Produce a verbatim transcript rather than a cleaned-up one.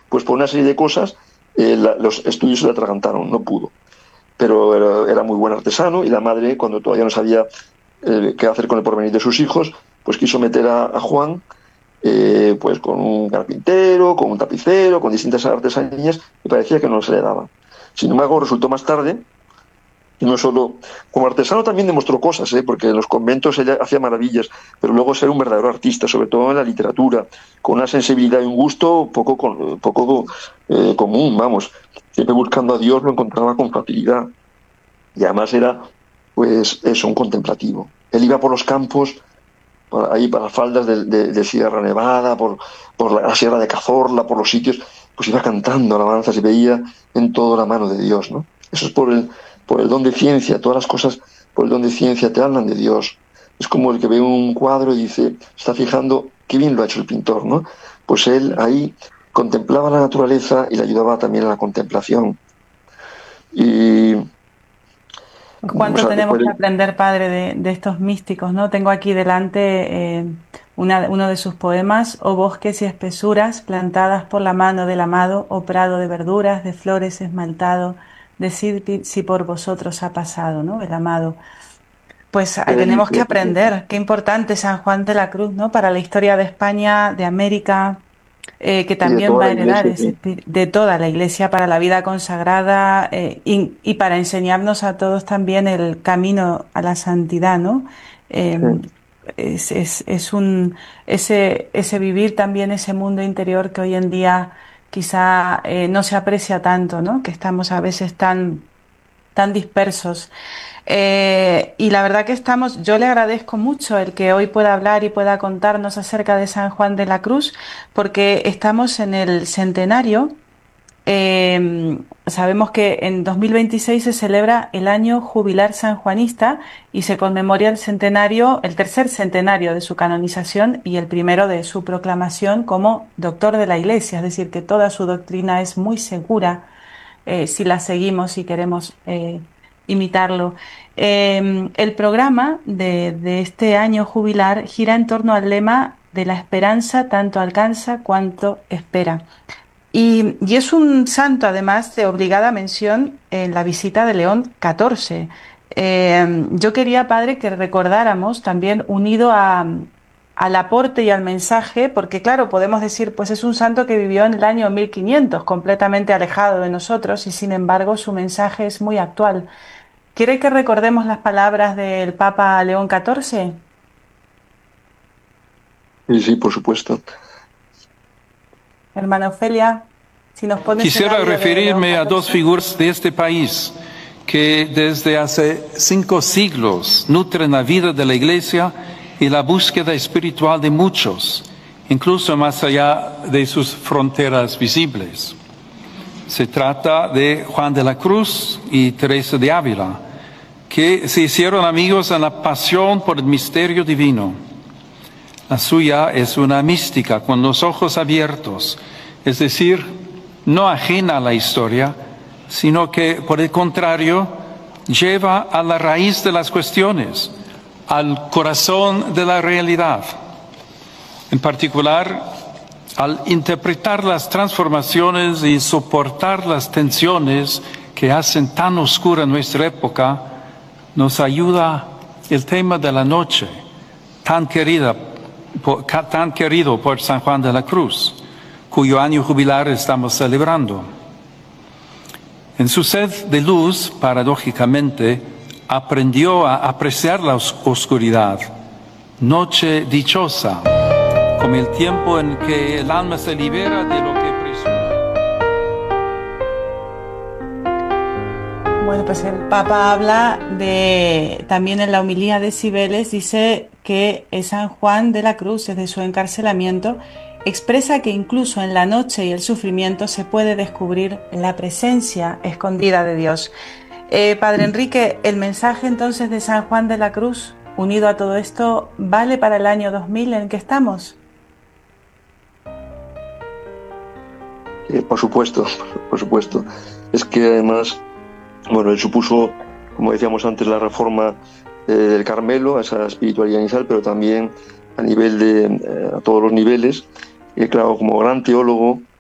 pues por una serie de cosas eh, la, los estudios se le atragantaron, no pudo. Pero era, era muy buen artesano y la madre, cuando todavía no sabía eh, qué hacer con el porvenir de sus hijos, pues quiso meter a, a Juan eh, pues con un carpintero, con un tapicero, con distintas artesanías, y parecía que no se le daba. Sin embargo, resultó más tarde, y no solo como artesano también demostró cosas, ¿eh? Porque en los conventos ella hacía maravillas, pero luego ser un verdadero artista, sobre todo en la literatura, con una sensibilidad y un gusto poco, con, poco eh, común, vamos, siempre buscando a Dios lo encontraba con facilidad, y además era, pues eso, un contemplativo. Él iba por los campos, por ahí para las faldas de, de, de Sierra Nevada, por, por la, la Sierra de Cazorla, por los sitios, pues iba cantando alabanzas y veía en todo la mano de Dios, ¿no? Eso es por el, por el don de ciencia, todas las cosas por el don de ciencia te hablan de Dios. Es como el que ve un cuadro y dice, está fijando qué bien lo ha hecho el pintor, ¿no? Pues él ahí contemplaba la naturaleza y le ayudaba también a la contemplación. Y ¿Cuánto o sea, tenemos después que de, aprender, padre, de, de estos místicos, ¿no? Tengo aquí delante eh, una- uno de sus poemas: "Oh bosques y espesuras, plantadas por la mano del amado, oh prado de verduras, de flores esmaltado, decid pi- si por vosotros ha pasado", ¿no? El amado. Pues eh, él tenemos que dice, aprender. Qué importante San Juan de la Cruz, ¿no? Para la historia de España, de América, eh, que y de también toda va a la heredar iglesia, ese sí, espíritu de toda la Iglesia para la vida consagrada, eh, y, y para enseñarnos a todos también el camino a la santidad, ¿no? Eh, sí. es, es, es un, ese, ese vivir también ese mundo interior que hoy en día quizá eh, no se aprecia tanto, ¿no? Que estamos a veces tan, tan dispersos. Eh, y la verdad que estamos, yo le agradezco mucho el que hoy pueda hablar y pueda contarnos acerca de San Juan de la Cruz, porque estamos en el centenario. Eh, sabemos que en dos mil veintiséis se celebra el año jubilar sanjuanista y se conmemora el centenario, el tercer centenario de su canonización y el primero de su proclamación como doctor de la Iglesia, es decir, que toda su doctrina es muy segura eh, si la seguimos y queremos eh, imitarlo. Eh, el programa de, de este año jubilar gira en torno al lema de la esperanza tanto alcanza cuanto espera. Y, y es un santo, además, de obligada mención en la visita de León catorce. Eh, yo quería, padre, que recordáramos también unido a, al aporte y al mensaje, porque claro, podemos decir, pues es un santo que vivió en el año mil quinientos, completamente alejado de nosotros, y sin embargo su mensaje es muy actual. ¿Quiere que recordemos las palabras del Papa León catorce? Sí, sí, por supuesto. Hermana Ofelia, si nos pones el Quisiera audio de León referirme a dos catorce. figuras de este país que desde hace cinco siglos nutren la vida de la Iglesia y la búsqueda espiritual de muchos, incluso más allá de sus fronteras visibles. Se trata de Juan de la Cruz y Teresa de Ávila, que se hicieron amigos en la pasión por el misterio divino. La suya es una mística con los ojos abiertos, es decir, no ajena a la historia, sino que, por el contrario, lleva a la raíz de las cuestiones, al corazón de la realidad. En particular, al interpretar las transformaciones y soportar las tensiones que hacen tan oscura nuestra época, nos ayuda el tema de la noche, tan querida, por, tan querido por San Juan de la Cruz, cuyo año jubilar estamos celebrando. En su sed de luz, paradójicamente, aprendió a apreciar la oscuridad, noche dichosa, como el tiempo en que el alma se libera de lo que presume. Bueno, pues el Papa habla de, también en la homilía de Cibeles, dice que San Juan de la Cruz, desde su encarcelamiento, expresa que incluso en la noche y el sufrimiento se puede descubrir la presencia escondida de Dios. Eh, Padre Enrique, el mensaje entonces de San Juan de la Cruz, unido a todo esto, ¿vale para el año dos mil en que estamos? Eh, por supuesto, por supuesto. Es que además, bueno, él supuso, como decíamos antes, la reforma eh, del Carmelo, a esa espiritualidad inicial, pero también a nivel de, eh, a todos los niveles. Y claro, como gran teólogo,